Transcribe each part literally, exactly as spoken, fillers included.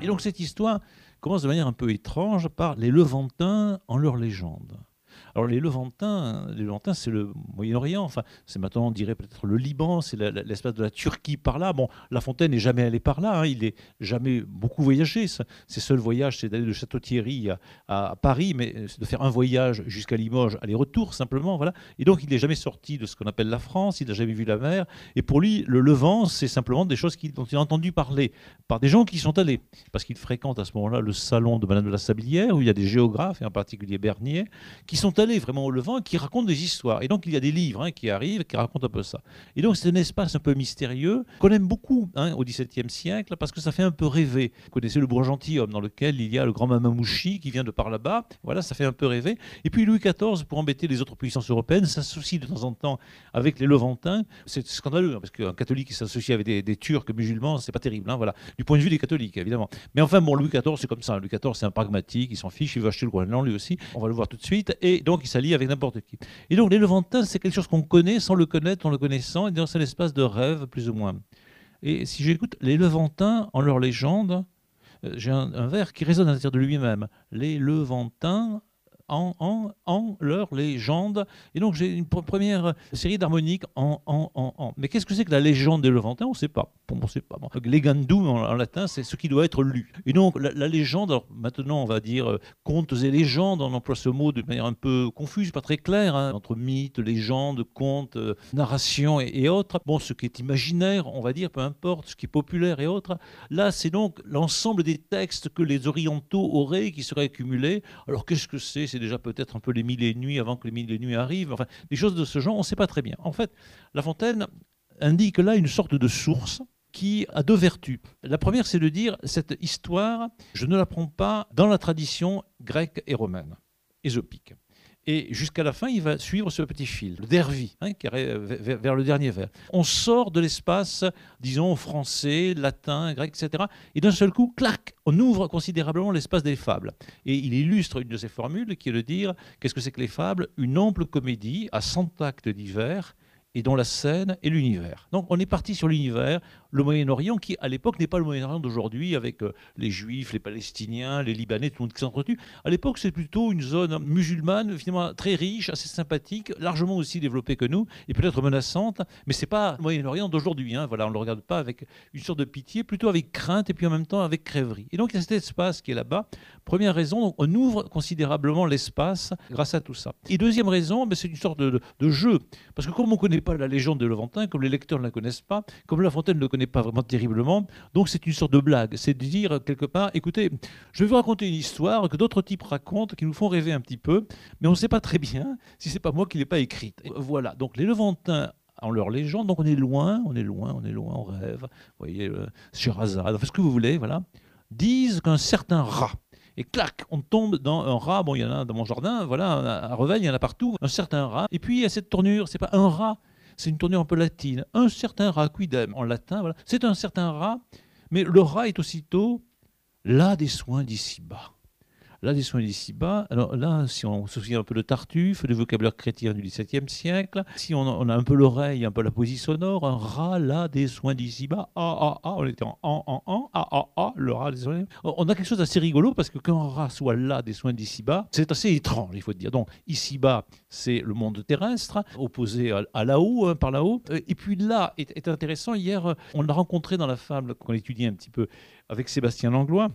Et donc cette histoire commence de manière un peu étrange par les Levantins en leur légende. Alors les Levantins, les Levantins c'est le Moyen-Orient, enfin c'est maintenant on dirait peut-être le Liban, c'est la- la- l'espace de la Turquie par là. Bon, La Fontaine n'est jamais allé par là, hein, il n'est jamais beaucoup voyagé. Ça- Ses seuls voyages c'est d'aller de Château-Thierry à, à- à Paris, mais c'est de faire un voyage jusqu'à Limoges, aller-retour simplement, voilà. Et donc il n'est jamais sorti de ce qu'on appelle la France, il n'a jamais vu la mer. Et pour lui, le Levant, c'est simplement des choses qui- dont il a entendu parler par des gens qui y sont allés, parce qu'il fréquente à ce moment-là le salon de Madame de la Sablière, où il y a des géographes, et en particulier Bernier, qui sont allés vraiment au Levant et qui racontent des histoires. Et donc, il y a des livres hein, qui arrivent qui racontent un peu ça. Et donc, c'est un espace un peu mystérieux qu'on aime beaucoup hein, au XVIIe siècle parce que ça fait un peu rêver. Vous connaissez le bourg gentilhomme dans lequel il y a le grand Mamamouchi qui vient de par là-bas. Voilà, ça fait un peu rêver. Et puis, Louis quatorze, pour embêter les autres puissances européennes, s'associe de temps en temps avec les Levantins. C'est scandaleux hein, parce qu'un catholique qui s'associe avec des, des Turcs musulmans, c'est pas terrible. Hein, voilà. Du point de vue des catholiques, évidemment. Mais enfin, bon, Louis quatorze, c'est comme ça. Louis quatorze, c'est un pragmatique, il s'en fiche, il veut acheter le Groenland lui aussi. On va le voir tout de suite. Et donc, il s'allie avec n'importe qui. Et donc, les Levantins, c'est quelque chose qu'on connaît sans le connaître, en le connaissant. Et donc, c'est l'espace de rêve, plus ou moins. Et si j'écoute les Levantins en leur légende, euh, j'ai un, un vers qui résonne à l'intérieur de lui-même. Les Levantins en, en, en leur légende. Et donc, j'ai une pr- première série d'harmoniques en, en, en, en. Mais qu'est-ce que c'est que la légende des Levantins? On ne sait pas. Bon, on sait pas. Bon. Legendum en, en latin, c'est ce qui doit être lu. Et donc, la, la légende, alors maintenant, on va dire euh, contes et légendes. On emploie ce mot de manière un peu confuse, pas très claire, hein, entre mythes, légendes, contes, euh, narration et, et autres. Bon, ce qui est imaginaire, on va dire, peu importe, ce qui est populaire et autres. Là, c'est donc l'ensemble des textes que les orientaux auraient, qui seraient accumulés. Alors, qu'est-ce que c'est? C'est déjà peut-être un peu les mille et une nuits avant que les mille et une nuits arrivent. Enfin, des choses de ce genre, on ne sait pas très bien. En fait, La Fontaine indique là une sorte de source qui a deux vertus. La première, c'est de dire, cette histoire, je ne l'apprends pas dans la tradition grecque et romaine, ésopique. Et jusqu'à la fin, il va suivre ce petit fil, le dervi, hein, qui est vers, vers le dernier vers. On sort de l'espace, disons, français, latin, grec, et cetera. Et d'un seul coup, clac, on ouvre considérablement l'espace des fables. Et il illustre une de ces formules qui est de dire, qu'est-ce que c'est que les fables? Une ample comédie à cent actes divers et dont la scène est l'univers. Donc on est parti sur l'univers, le Moyen-Orient, qui à l'époque n'est pas le Moyen-Orient d'aujourd'hui, avec euh, les Juifs, les Palestiniens, les Libanais, tout le monde qui s'entretue. À l'époque, c'est plutôt une zone musulmane, finalement très riche, assez sympathique, largement aussi développée que nous, et peut-être menaçante, mais c'est pas le Moyen-Orient d'aujourd'hui. Hein. Voilà, on ne le regarde pas avec une sorte de pitié, plutôt avec crainte, et puis en même temps avec crèverie. Et donc il y a cet espace qui est là-bas. Première raison, on ouvre considérablement l'espace grâce à tout ça. Et deuxième raison, ben, c'est une sorte de, de, de jeu, parce que comme on ne connaît pas la légende de Levantin, comme les lecteurs ne la connaissent pas, comme La Fontaine ne le connaît pas vraiment terriblement, donc c'est une sorte de blague. C'est de dire quelque part, écoutez, je vais vous raconter une histoire que d'autres types racontent, qui nous font rêver un petit peu, mais on ne sait pas très bien si c'est pas moi qui ne l'ai pas écrite. Et voilà, donc les Levantins en leur légende, donc on est loin, on est loin, on est loin, on rêve, vous voyez, euh, Scheherazade, enfin ce que vous voulez, voilà, disent qu'un certain rat, et clac, on tombe dans un rat. Bon, il y en a dans mon jardin, voilà, à Revel, il y en a partout, un certain rat. Et puis il y a cette tournure, c'est pas un rat, c'est une tournure un peu latine. Un certain rat, quidem, en latin, voilà. C'est un certain rat, mais le rat est aussitôt là des soins d'ici-bas. Là, des soins d'ici-bas. Alors là, si on se souvient un peu de Tartuffe, du vocabulaire chrétien du XVIIe siècle, si on, on a un peu l'oreille, un peu la poésie sonore, un rat, là, des soins d'ici-bas, ah, ah, ah, on était en en, en, en, ah, ah, ah, le rat des soins. On a quelque chose d'assez rigolo parce que qu'un rat soit là, des soins d'ici-bas, c'est assez étrange, il faut dire. Donc, ici-bas, c'est le monde terrestre, opposé à, à là-haut, hein, par là-haut. Et puis là, est, est intéressant, hier, on l'a rencontré dans la fable qu'on étudiait un petit peu avec Sébastien Langlois.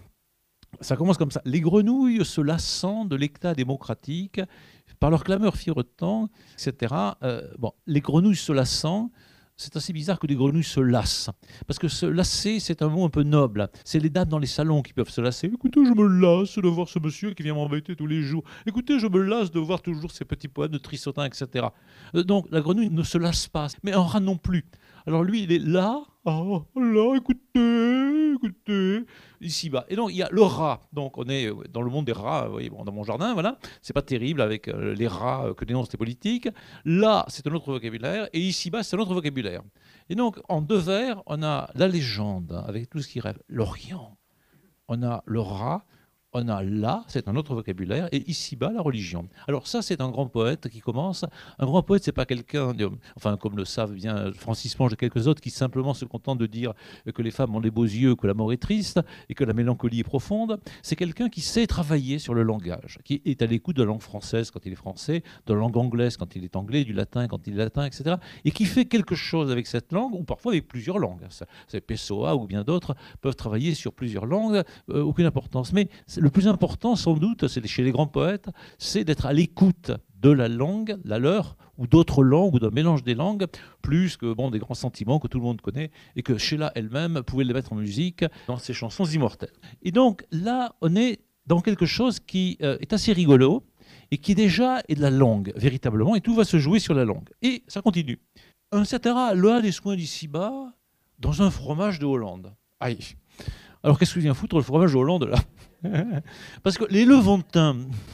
Ça commence comme ça. Les grenouilles se lassant de l'éclat démocratique, par leur clameur firetant, et cetera. Euh, bon, les grenouilles se lassant, c'est assez bizarre que des grenouilles se lassent. Parce que se lasser, c'est un mot un peu noble. C'est les dames dans les salons qui peuvent se lasser. Écoutez, je me lasse de voir ce monsieur qui vient m'embêter tous les jours. Écoutez, je me lasse de voir toujours ces petits poèmes de Trissotin, et cetera. Euh, donc, la grenouille ne se lasse pas. Mais un rat non plus. Alors lui, il est là, oh, là, écoutez, écoutez, ici-bas. Et donc, il y a le rat. Donc, on est dans le monde des rats, vous voyez, bon, dans mon jardin, voilà. C'est pas terrible avec euh, les rats que dénoncent les politiques. Là, c'est un autre vocabulaire. Et ici-bas, c'est un autre vocabulaire. Et donc, en deux vers, on a la légende, avec tout ce qui rêve. L'Orient. On a le rat. On a là, c'est un autre vocabulaire, et ici-bas, la religion. Alors ça, c'est un grand poète qui commence. Un grand poète, c'est pas quelqu'un, de, enfin comme le savent bien Francis Ponge et quelques autres, qui simplement se contentent de dire que les femmes ont des beaux yeux, que la mort est triste et que la mélancolie est profonde. C'est quelqu'un qui sait travailler sur le langage, qui est à l'écoute de la langue française quand il est français, de la langue anglaise quand il est anglais, du latin quand il est latin, et cetera. Et qui fait quelque chose avec cette langue, ou parfois avec plusieurs langues. C'est Pessoa ou bien d'autres peuvent travailler sur plusieurs langues, euh, aucune importance. Mais le plus important, sans doute, c'est chez les grands poètes, c'est d'être à l'écoute de la langue, la leur, ou d'autres langues, ou d'un mélange des langues, plus que bon, des grands sentiments que tout le monde connaît, et que Sheila elle-même pouvait les mettre en musique dans ses chansons immortelles. Et donc là, on est dans quelque chose qui euh, est assez rigolo, et qui déjà est de la langue, véritablement, et tout va se jouer sur la langue. Et ça continue. Un cetera, loin des soins d'ici-bas, dans un fromage de Hollande. Aïe. Alors qu'est-ce que vient foutre le fromage de Hollande là? Parce que les Levantins,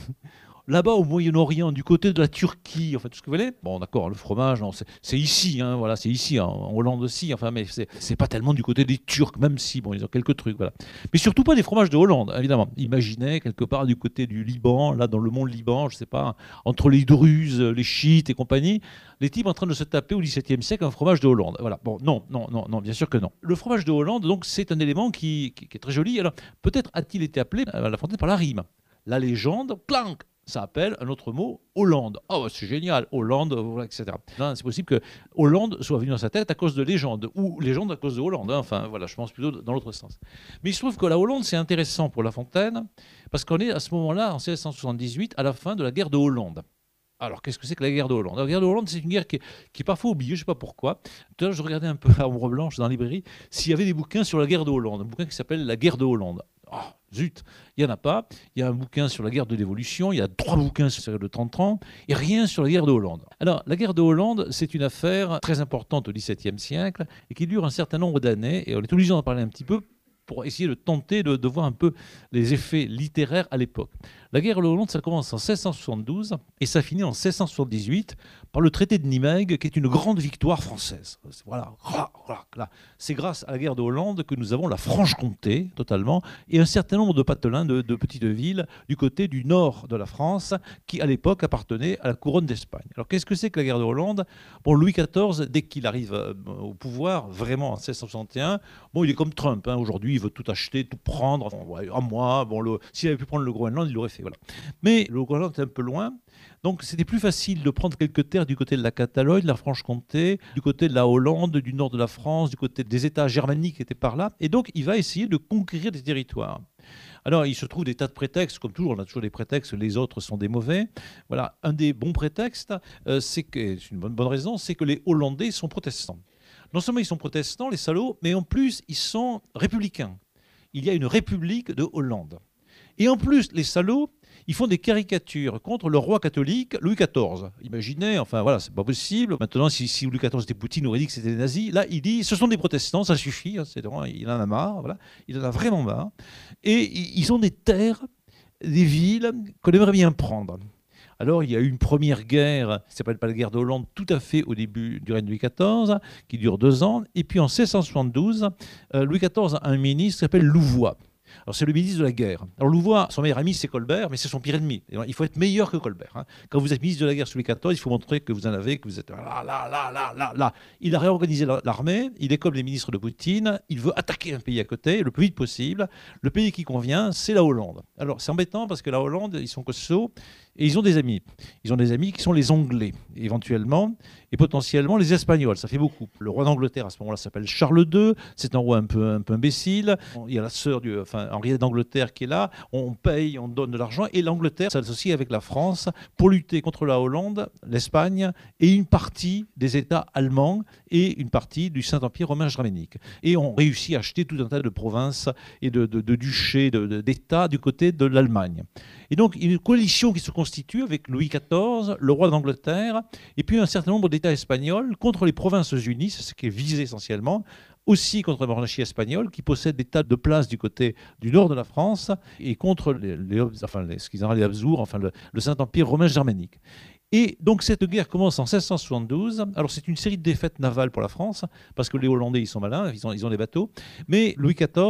là-bas au Moyen-Orient, du côté de la Turquie, en fait, tout ce que vous voulez. Bon, d'accord, le fromage, non, c'est, c'est ici, hein, voilà, c'est ici, hein, en Hollande aussi, enfin, mais c'est, c'est pas tellement du côté des Turcs, même si, bon, ils ont quelques trucs, voilà. Mais surtout pas des fromages de Hollande, évidemment. Imaginez quelque part du côté du Liban, là, dans le mont Liban, je sais pas, entre les Druzes, les Chiites et compagnie, les types en train de se taper au dix-septième siècle un fromage de Hollande. Voilà. Bon, non, non, non, non, bien sûr que non. Le fromage de Hollande, donc, c'est un élément qui, qui, qui est très joli. Alors, peut-être a-t-il été appelé à La Fontaine par la rime. La légende, clank, ça appelle un autre mot, Hollande. Oh, bah, c'est génial, Hollande, voilà, et cetera. Là, c'est possible que Hollande soit venu dans sa tête à cause de légende, ou légende à cause de Hollande. Hein. Enfin, voilà, je pense plutôt dans l'autre sens. Mais il se trouve que la Hollande, c'est intéressant pour La Fontaine, parce qu'on est à ce moment-là, en seize cent soixante-dix-huit, à la fin de la guerre de Hollande. Alors, qu'est-ce que c'est que la guerre de Hollande? La guerre de Hollande, c'est une guerre qui est, qui est parfois oubliée, je ne sais pas pourquoi. Tout à l'heure, je regardais un peu à Ombre Blanche dans la librairie s'il y avait des bouquins sur la guerre de Hollande. Un bouquin qui s'appelle La guerre de Hollande. Oh, zut, il n'y en a pas. Il y a un bouquin sur la guerre de l'Évolution, il y a trois bouquins sur la guerre de trente ans, et rien sur la guerre de Hollande. Alors, la guerre de Hollande, c'est une affaire très importante au dix-septième siècle, et qui dure un certain nombre d'années, et on est obligé d'en parler un petit peu, pour essayer de tenter de, de voir un peu les effets littéraires à l'époque. La guerre de Hollande, ça commence en seize cent soixante-douze et ça finit en seize cent soixante-dix-huit par le traité de Nimègue, qui est une grande victoire française. Voilà, là. C'est grâce à la guerre de Hollande que nous avons la Franche-Comté, totalement, et un certain nombre de patelins de, de petites villes du côté du nord de la France, qui à l'époque appartenaient à la couronne d'Espagne. Alors qu'est-ce que c'est que la guerre de Hollande? Bon, Louis quatorze, dès qu'il arrive au pouvoir, vraiment en seize cent soixante et un, bon, il est comme Trump, hein, aujourd'hui, il veut tout acheter, tout prendre, bon, ouais, à moi, bon, le, s'il avait pu prendre le Groenland, il l'aurait fait. Voilà. Mais le Groenland est un peu loin, donc c'était plus facile de prendre quelques terres du côté de la Catalogne, de la Franche-Comté, du côté de la Hollande, du nord de la France, du côté des États germaniques qui étaient par là, et donc il va essayer de conquérir des territoires. Alors, il se trouve des tas de prétextes, comme toujours, on a toujours des prétextes, les autres sont des mauvais. Voilà, un des bons prétextes, euh, c'est que, c'est une bonne, bonne raison, c'est que les Hollandais sont protestants. Non seulement ils sont protestants, les salauds, mais en plus, ils sont républicains. Il y a une république de Hollande. Et en plus, les salauds, ils font des caricatures contre le roi catholique Louis quatorze. Imaginez, enfin voilà, c'est pas possible. Maintenant, si, si Louis quatorze était Poutine, on aurait dit que c'était des nazis. Là, il dit, ce sont des protestants, ça suffit. Hein, c'est drôle, il en a marre, voilà. Il en a vraiment marre. Et ils ont des terres, des villes qu'on aimerait bien prendre. Alors, il y a eu une première guerre, qui ne s'appelle pas la guerre de Hollande, tout à fait au début du règne de Louis quatorze, qui dure deux ans. Et puis en seize cent soixante-douze, euh, Louis quatorze a un ministre qui s'appelle Louvois. Alors c'est le ministre de la guerre. Alors Louvois, son meilleur ami, c'est Colbert, mais c'est son pire ennemi. Il faut être meilleur que Colbert. Hein. Quand vous êtes ministre de la guerre sous Louis quatorze, il faut montrer que vous en avez, que vous êtes là, là, là, là, là, là. Il a réorganisé l'armée, il est comme les ministres de Poutine, il veut attaquer un pays à côté, le plus vite possible. Le pays qui convient, c'est la Hollande. Alors c'est embêtant parce que la Hollande, ils sont costauds et ils ont des amis. Ils ont des amis qui sont les Anglais, éventuellement, et potentiellement les Espagnols. Ça fait beaucoup. Le roi d'Angleterre, à ce moment-là, s'appelle Charles deux. C'est un roi un peu, un peu imbécile. Il y a la sœur du... Enfin, Henriette d'Angleterre qui est là. On paye, on donne de l'argent. Et l'Angleterre s'associe avec la France pour lutter contre la Hollande, l'Espagne et une partie des États allemands et une partie du Saint-Empire romain germanique. Et on réussit à acheter tout un tas de provinces et de, de, de duchés, de, de, d'États du côté de l'Allemagne. Et donc, une coalition qui se constitue avec Louis quatorze, le roi d'Angleterre, et puis un certain nombre d'États espagnols contre les Provinces-Unies, c'est ce qui est visé essentiellement, aussi contre la monarchie espagnole, qui possède des tas de places du côté du nord de la France, et contre les, les, enfin, les, ce qu'ils appellent les Habsbourg, enfin, le, le Saint-Empire romain germanique. Et donc cette guerre commence en seize cent soixante-douze. Alors c'est une série de défaites navales pour la France, parce que les Hollandais, ils sont malins, ils ont, ils ont des bateaux. Mais Louis quatorze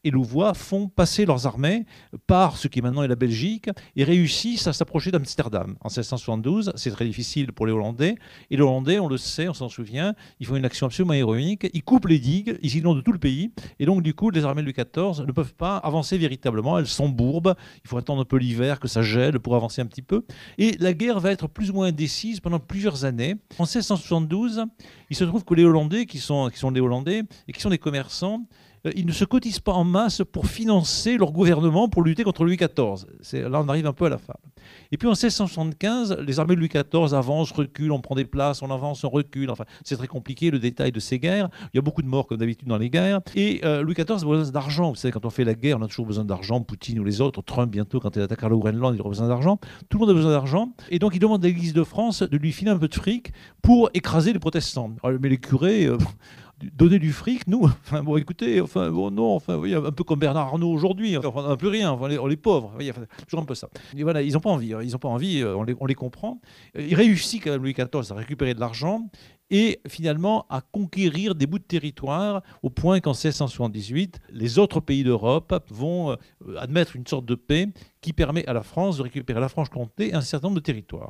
et Louvois font passer leurs armées par ce qui maintenant est la Belgique et réussissent à s'approcher d'Amsterdam. En seize cent soixante-douze, c'est très difficile pour les Hollandais. Et les Hollandais, on le sait, on s'en souvient, ils font une action absolument héroïque. Ils coupent les digues, ils inondent tout le pays. Et donc, du coup, les armées de Louis quatorze ne peuvent pas avancer véritablement. Elles s'embourbent. Il faut attendre un peu l'hiver, que ça gèle pour avancer un petit peu. Et la guerre va être plus ou moins indécise pendant plusieurs années. En seize cent soixante-douze, il se trouve que les Hollandais, qui sont, qui sont des Hollandais et qui sont des commerçants, ils ne se cotisent pas en masse pour financer leur gouvernement pour lutter contre Louis quatorze. C'est, là, on arrive un peu à la fin. Et puis en seize cent soixante-quinze, les armées de Louis quatorze avancent, reculent, on prend des places, on avance, on recule. Enfin, c'est très compliqué le détail de ces guerres. Il y a beaucoup de morts comme d'habitude dans les guerres. Et euh, Louis quatorze a besoin d'argent. Vous savez, quand on fait la guerre, on a toujours besoin d'argent. Poutine ou les autres, Trump bientôt, quand il attaquera le Groenland, il aura besoin d'argent. Tout le monde a besoin d'argent. Et donc il demande à l'Église de France de lui filer un peu de fric pour écraser les protestants. Alors, mais les curés... Euh, donner du fric, nous, enfin bon, écoutez, enfin bon, non, enfin oui, un peu comme Bernard Arnault aujourd'hui, enfin, on n'a plus rien, enfin, on, est, on est pauvres, oui, enfin, toujours un peu ça. Et voilà, ils n'ont pas envie, ils n'ont pas envie, on les, on les comprend. Il réussit quand même Louis quatorze à récupérer de l'argent et finalement à conquérir des bouts de territoire au point qu'en seize cent soixante-dix-huit, les autres pays d'Europe vont admettre une sorte de paix qui permet à la France de récupérer la Franche-Comté et un certain nombre de territoires.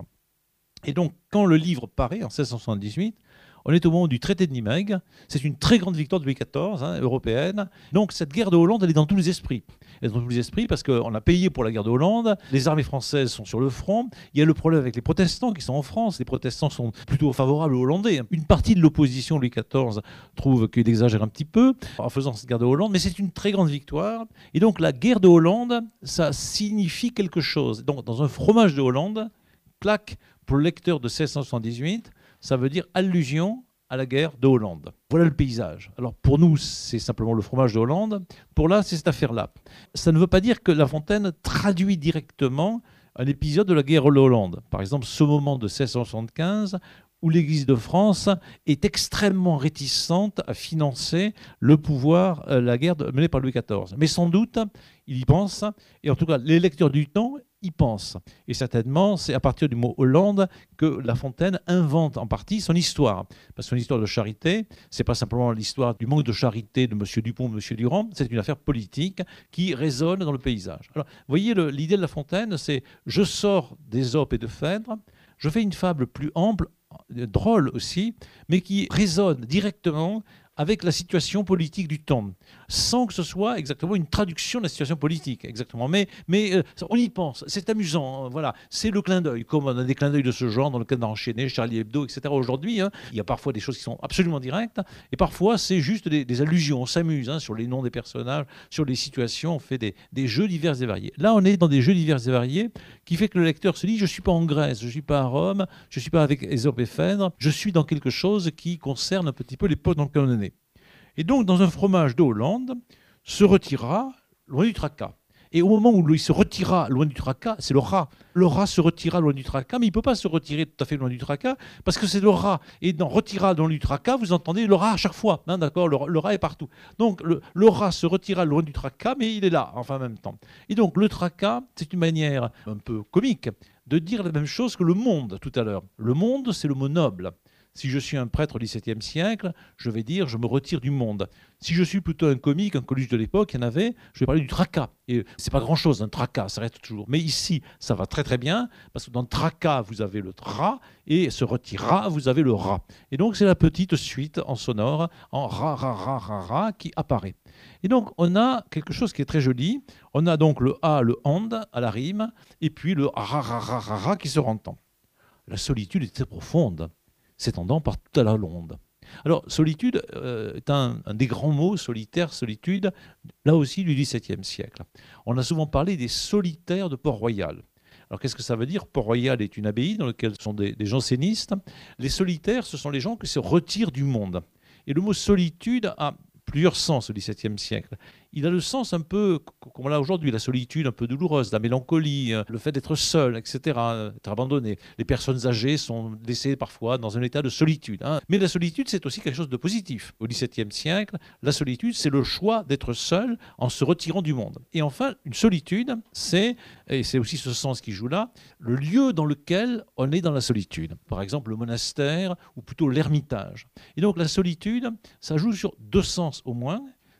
Et donc, quand le livre paraît en seize cent soixante-dix-huit, on est au moment du traité de Nimègue. C'est une très grande victoire de Louis quatorze, hein, européenne. Donc cette guerre de Hollande, elle est dans tous les esprits. Elle est dans tous les esprits parce qu'on a payé pour la guerre de Hollande. Les armées françaises sont sur le front. Il y a le problème avec les protestants qui sont en France. Les protestants sont plutôt favorables aux Hollandais. Une partie de l'opposition Louis quatorze trouve qu'il exagère un petit peu en faisant cette guerre de Hollande, mais c'est une très grande victoire. Et donc la guerre de Hollande, ça signifie quelque chose. Donc dans un fromage de Hollande, claque pour le lecteur de seize cent soixante-dix-huit, ça veut dire allusion à la guerre de Hollande. Voilà le paysage. Alors pour nous, c'est simplement le fromage de Hollande. Pour là, c'est cette affaire-là. Ça ne veut pas dire que La Fontaine traduit directement un épisode de la guerre de Hollande. Par exemple, ce moment de seize cent soixante-quinze, où l'Église de France est extrêmement réticente à financer le pouvoir, euh, la guerre de, menée par Louis quatorze. Mais sans doute, il y pense, et en tout cas, les lecteurs du temps y pensent. Et certainement, c'est à partir du mot Hollande que La Fontaine invente en partie son histoire. Parce que son histoire de charité, c'est pas simplement l'histoire du manque de charité de M. Dupont, de M. Durand, c'est une affaire politique qui résonne dans le paysage. Alors, vous voyez, le, l'idée de La Fontaine, c'est je sors d'Ésope et de Phèdre, je fais une fable plus ample, drôle aussi, mais qui résonne directement avec la situation politique du temps, sans que ce soit exactement une traduction de la situation politique, exactement. Mais, mais euh, on y pense, c'est amusant, hein, voilà. C'est le clin d'œil, comme on a des clins d'œil de ce genre dans le cadre d'Enchaîné, Charlie Hebdo, et cetera. Aujourd'hui, hein, il y a parfois des choses qui sont absolument directes, et parfois c'est juste des, des allusions, on s'amuse hein, sur les noms des personnages, sur les situations, on fait des, des jeux divers et variés. Là, on est dans des jeux divers et variés qui fait que le lecteur se dit, je ne suis pas en Grèce, je ne suis pas à Rome, je ne suis pas avec Ésope et Phèdre, je suis dans quelque chose qui concerne un petit peu l'époque dans laquelle on est né. Et donc, dans un fromage de Hollande, se retira loin du tracas. Et au moment où il se retira loin du tracas, c'est le rat. Le rat se retira loin du tracas, mais il ne peut pas se retirer tout à fait loin du tracas, parce que c'est le rat. Et dans retira loin du tracas, vous entendez le rat à chaque fois. Hein, d'accord, le, le rat est partout. Donc, le, le rat se retira loin du tracas, mais il est là, enfin, en même temps. Et donc, le tracas, c'est une manière un peu comique de dire la même chose que le monde, tout à l'heure. Le monde, c'est le mot noble. Si je suis un prêtre au dix-septième siècle, je vais dire je me retire du monde. Si je suis plutôt un comique, un Coluche de l'époque, il y en avait, je vais parler du tracas. Et c'est pas grand-chose, un tracas, ça reste toujours. Mais ici, ça va très très bien, parce que dans le tracas, vous avez le rat, et ce retira, vous avez le rat. Et donc, c'est la petite suite en sonore, en ra, ra, ra, ra, ra, qui apparaît. Et donc, on a quelque chose qui est très joli. On a donc le a, le and à la rime, et puis le ra, ra, ra, ra, ra qui se entend. La solitude est très profonde, s'étendant par toute la Hollande. Alors, solitude euh, est un, un des grands mots, solitaire, solitude, là aussi du dix-septième siècle. On a souvent parlé des solitaires de Port-Royal. Alors, qu'est-ce que ça veut dire ? Port-Royal est une abbaye dans laquelle sont des, des jansénistes. Les solitaires, ce sont les gens qui se retirent du monde. Et le mot solitude a plusieurs sens au dix-septième siècle. Il a le sens un peu, comme là aujourd'hui, la solitude un peu douloureuse, la mélancolie, le fait d'être seul, et cetera, être abandonné. Les personnes âgées sont laissées parfois dans un état de solitude. Hein. Mais la solitude, c'est aussi quelque chose de positif. Au dix-septième siècle, la solitude, c'est le choix d'être seul en se retirant du monde. Et enfin, une solitude, c'est, et c'est aussi ce sens qui joue là, le lieu dans lequel on est dans la solitude. Par exemple, le monastère ou plutôt l'ermitage. Et donc la solitude, ça joue sur deux sens au moins.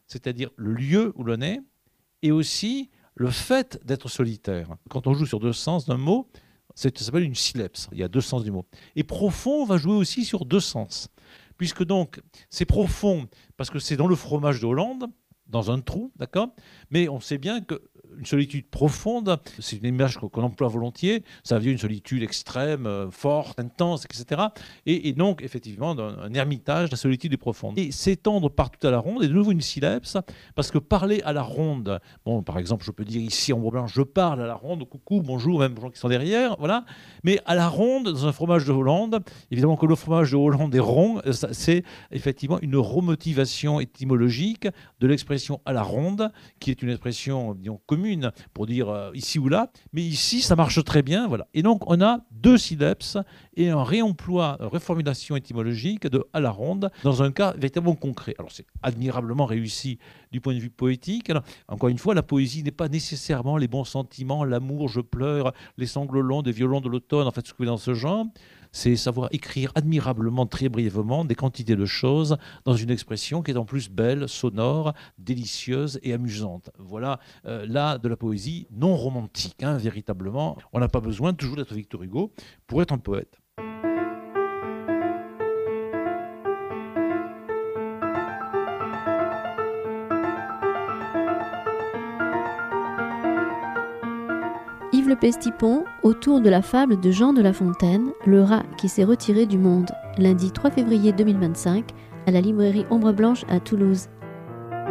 c'est-à-dire le lieu où l'on est, et aussi le fait d'être solitaire. Quand on joue sur deux sens d'un mot, ça s'appelle une syllèpse. Il y a deux sens du mot. Et profond va jouer aussi sur deux sens. Puisque donc, c'est profond parce que c'est dans le fromage de Hollande, dans un trou, d'accord ? Mais on sait bien que une solitude profonde, c'est une image qu'on emploie volontiers, ça veut dire une solitude extrême, euh, forte, intense, et cetera. Et, et donc, effectivement, un, un ermitage, la solitude est profonde. Et s'étendre partout à la ronde est de nouveau une syllèpse, parce que parler à la ronde, bon, par exemple, je peux dire ici en Bourgogne, je parle à la ronde, coucou, bonjour, même aux gens qui sont derrière, voilà. Mais à la ronde, dans un fromage de Hollande, évidemment que le fromage de Hollande est rond, c'est effectivement une remotivation étymologique de l'expression à la ronde, qui est une expression, disons, commune pour dire euh, ici ou là, mais ici ça marche très bien, voilà. Et donc on a deux syllèpses et un réemploi, une reformulation étymologique de à la ronde dans un cas véritablement concret. Alors c'est admirablement réussi du point de vue poétique. Alors, encore une fois, la poésie n'est pas nécessairement les bons sentiments, l'amour, je pleure, les sanglots longs des violons de l'automne, en fait ce que vous dans ce genre. C'est savoir écrire admirablement, très brièvement, des quantités de choses dans une expression qui est en plus belle, sonore, délicieuse et amusante. Voilà, euh, là, de la poésie non romantique, hein, véritablement. On n'a pas besoin toujours d'être Victor Hugo pour être un poète. Yves Le Pestipon, autour de la fable de Jean de La Fontaine, le rat qui s'est retiré du monde, lundi trois février deux mille vingt-cinq, à la librairie Ombre Blanche à Toulouse.